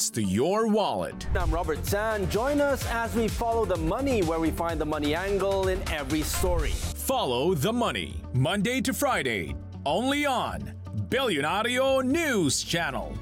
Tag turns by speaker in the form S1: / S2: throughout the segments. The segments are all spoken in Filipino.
S1: close to your wallet.
S2: I'm Robert San. Join us as we follow the money, where we find the money angle in every story.
S1: Follow the money, Monday to Friday, only on Billionario News Channel.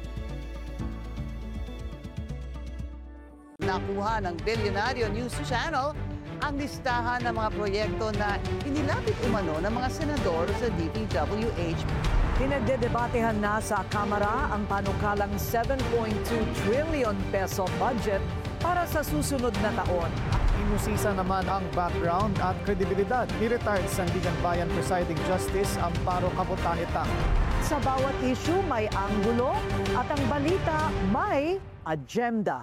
S3: Nakuha ng Billionario News Channel ang listahan ng mga proyekto na inilapit umano ng mga senador sa DPWH.
S4: Pinagdedebatehan na sa Kamara ang panukalang 7.2 trillion peso budget para sa susunod na taon.
S5: Inusisa naman ang background at kredibilidad ni retired Sandigan Bayan Presiding Justice Amparo Cabotaheta.
S4: Sa bawat issue may anggulo at ang balita may agenda.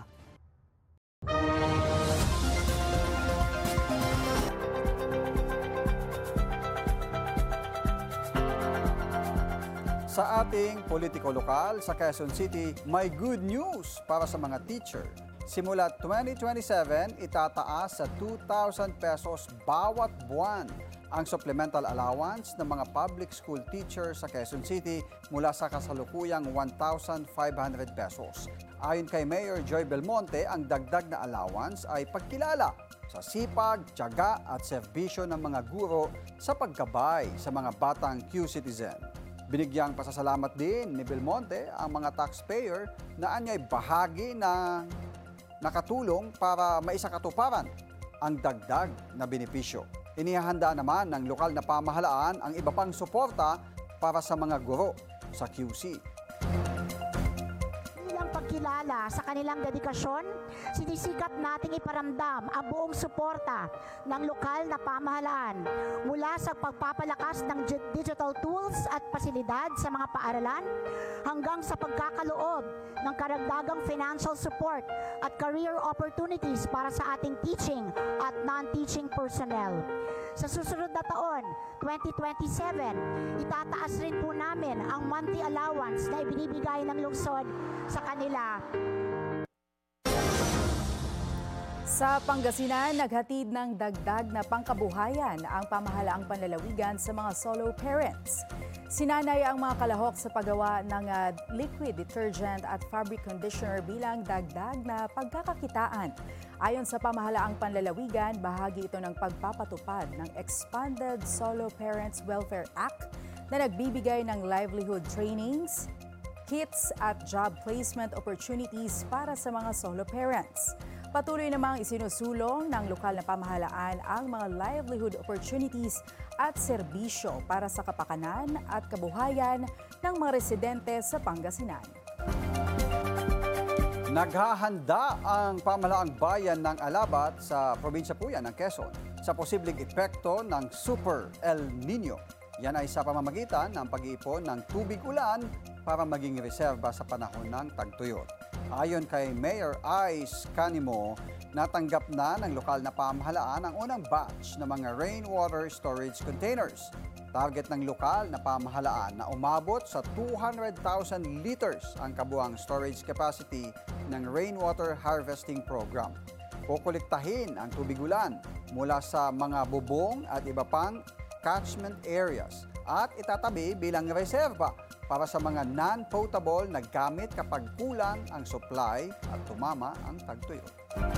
S6: Sa ating politiko lokal sa Quezon City, may good news para sa mga teacher. Simula 2027, itataas sa 2,000 pesos bawat buwan ang supplemental allowance ng mga public school teacher sa Quezon City mula sa kasalukuyang 1,500 pesos. Ayon kay Mayor Joy Belmonte, ang dagdag na allowance ay pagkilala sa sipag, tiyaga at serbisyo ng mga guro sa pagkabay sa mga batang Q-citizen. Binigyang pasasalamat din ni Belmonte ang mga taxpayer na anyay bahagi na nakatulong para maisakatuparan ang dagdag na benepisyo. Inihahanda naman ng lokal na pamahalaan ang iba pang suporta para sa mga guro sa QC.
S7: Bilang pagkilala sa kanilang dedikasyon, sinisikap nating iparamdam ang buong suporta ng lokal na pamahalaan mula sa pagpapalakas ng digital tools at pasilidad sa mga paaralan hanggang sa pagkakaloob ng karagdagang financial support at career opportunities para sa ating teaching at non-teaching personnel. Sa susunod na taon, 2027, itataas rin po namin ang monthly allowance na ibinibigay ng lungsod sa kanila.
S8: Sa Pangasinan, naghatid ng dagdag na pangkabuhayan ang pamahalaang panlalawigan sa mga solo parents. Sinanay ang mga kalahok sa paggawa ng liquid detergent at fabric conditioner bilang dagdag na pagkakakitaan. Ayon sa pamahalaang panlalawigan, bahagi ito ng pagpapatupad ng Expanded Solo Parents Welfare Act na nagbibigay ng livelihood trainings, kits at job placement opportunities para sa mga solo parents. Patuloy namang isinusulong ng lokal na pamahalaan ang mga livelihood opportunities at serbisyo para sa kapakanan at kabuhayan ng mga residente sa Pangasinan.
S6: Naghahanda ang pamahalaang bayan ng Alabat sa probinsya po yan ng Quezon sa posibleng epekto ng Super El Nino. Yan ay sa pamamagitan ng pag-iipon ng tubig ulan para maging reserba sa panahon ng tagtuyot. Ayon kay Mayor Ice Canimo, natanggap na ng lokal na pamahalaan ang unang batch ng mga rainwater storage containers. Target ng lokal na pamahalaan na umabot sa 200,000 liters ang kabuang storage capacity ng rainwater harvesting program. Kukolektahin ang tubig ulan mula sa mga bubong at iba pang catchment areas at itatabi bilang reserba para sa mga non-potable na gamit kapag kulang ang supply at tumama ang tagtuyot.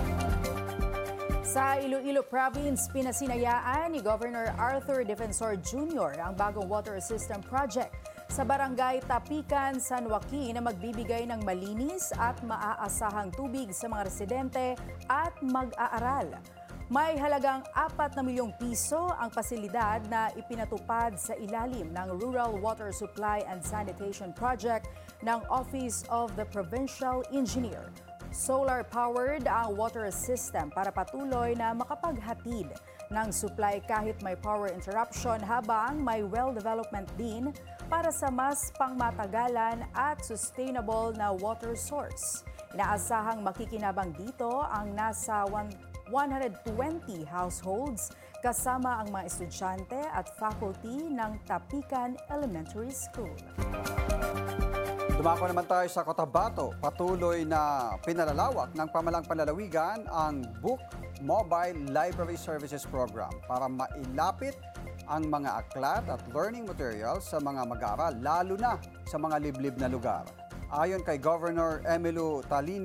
S8: Sa Iloilo Province, pinasinayaan ni Governor Arthur Defensor Jr. ang bagong water system project sa barangay Tapican, San Joaquin na magbibigay ng malinis at maaasahang tubig sa mga residente at mag-aaral. May halagang 4 na milyong piso ang pasilidad na ipinatupad sa ilalim ng Rural Water Supply and Sanitation Project ng Office of the Provincial Engineer. Solar-powered ang water system para patuloy na makapaghatid ng supply kahit may power interruption habang may well development din para sa mas pangmatagalan at sustainable na water source. Inaasahang makikinabang dito ang nasa 120 households kasama ang mga estudyante at faculty ng Tapican Elementary School.
S6: Dumako naman tayo sa Cotabato. Patuloy na pinalalawak ng pamahalang panlalawigan ang Book Mobile Library Services Program para mailapit ang mga aklat at learning materials sa mga mag-aaral, lalo na sa mga liblib na lugar. Ayon kay Governor Emilu Talin